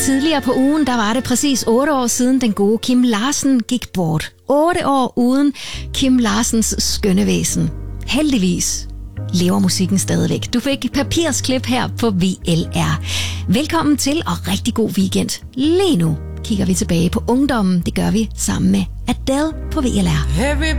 Tidligere på ugen, der var det præcis 8 år siden den gode Kim Larsen gik bort. 8 år uden Kim Larsens skønne væsen. Heldigvis lever musikken stadigvæk. Du fik papirsklip her på VLR. Velkommen til og rigtig god weekend. Lige nu kigger vi tilbage på ungdommen. Det gør vi sammen med Adele på VLR.